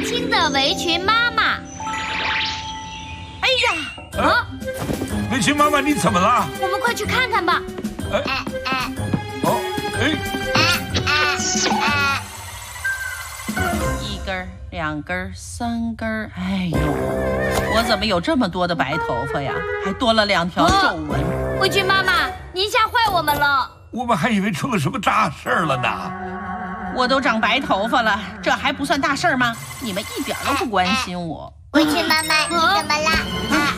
青的围裙妈妈。 哎呀！ 啊！ 围裙妈妈，你怎么了？ 我们快去看看吧。 哦， 一根、2根、3根，哎呦，我怎么有这么多的白头发呀？还多了2条皱纹。 围裙妈妈，您吓坏我们了。 我们还以为出了什么大事了呢。 我都长白头发了，这还不算大事吗？你们一点都不关心我。 围裙妈妈，你怎么了？